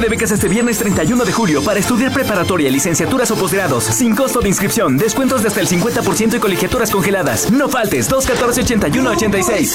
de becas este viernes 31 de julio para estudiar preparatoria, licenciaturas o posgrados, sin costo de inscripción, descuentos de hasta el 50% y colegiaturas congeladas. No faltes, 214-8186.